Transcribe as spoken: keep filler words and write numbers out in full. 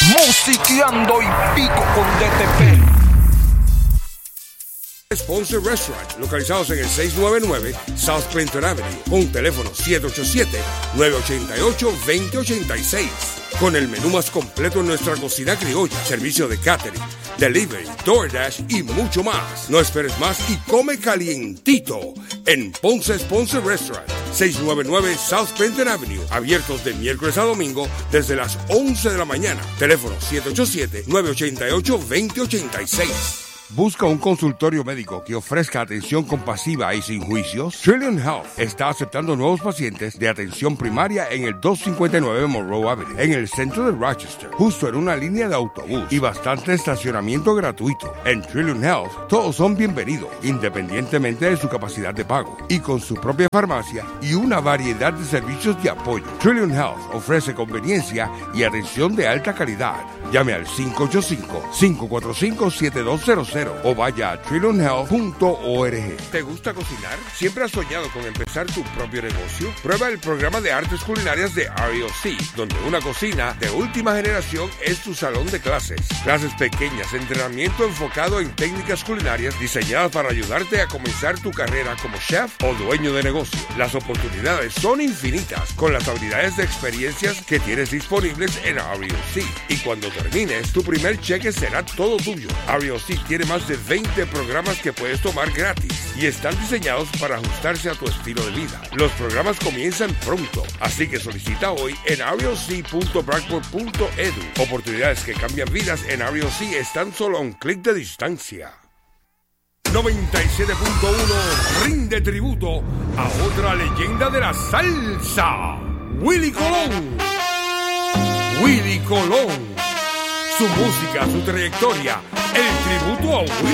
musiqueando y pico con D T P. Sponsor Restaurant, localizados en el seiscientos noventa y nueve South Clinton Avenue, con teléfono siete ocho siete, nueve ocho ocho, dos cero ocho seis. Con el menú más completo en nuestra cocina criolla, servicio de catering, delivery, DoorDash y mucho más. No esperes más y come calientito en Ponce Sponsor Restaurant, seiscientos noventa y nueve South Clinton Avenue, abiertos de miércoles a domingo desde las once de la mañana. Teléfono siete ocho siete, nueve ocho ocho, dos cero ocho seis. ¿Busca un consultorio médico que ofrezca atención compasiva y sin juicios? Trillium Health está aceptando nuevos pacientes de atención primaria en el doscientos cincuenta y nueve Monroe Avenue, en el centro de Rochester, justo en una línea de autobús y bastante estacionamiento gratuito. En Trillium Health, todos son bienvenidos, independientemente de su capacidad de pago, y con su propia farmacia y una variedad de servicios de apoyo. Trillium Health ofrece conveniencia y atención de alta calidad. Llame al cinco ocho cinco, cinco cuatro cinco, siete dos cero cero o vaya a trillium health punto org. ¿Te gusta cocinar? ¿Siempre has soñado con empezar tu propio negocio? Prueba el programa de artes culinarias de R E O C, donde una cocina de última generación es tu salón de clases. Clases pequeñas, entrenamiento enfocado en técnicas culinarias diseñadas para ayudarte a comenzar tu carrera como chef o dueño de negocio. Las oportunidades son infinitas con las habilidades de experiencias que tienes disponibles en R E O C. Y cuando termines, tu primer cheque será todo tuyo. R E O C tiene más de veinte programas que puedes tomar gratis y están diseñados para ajustarse a tu estilo de vida. Los programas comienzan pronto, así que solicita hoy en R E O C punto bracford punto edu. Oportunidades que cambian vidas en R E O C están solo a un clic de distancia. noventa y siete punto uno rinde tributo a otra leyenda de la salsa, Willie Colón. Willie Colón. Su música, su trayectoria, el tributo a Willie